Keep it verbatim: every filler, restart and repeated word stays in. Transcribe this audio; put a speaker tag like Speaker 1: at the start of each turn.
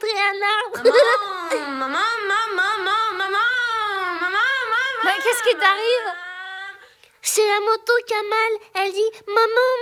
Speaker 1: rencontrer un arbre.
Speaker 2: Maman, maman, maman, maman, maman, maman.
Speaker 3: Mais qu'est-ce qui t'arrive?
Speaker 1: C'est la moto Kamal. Elle dit « Maman,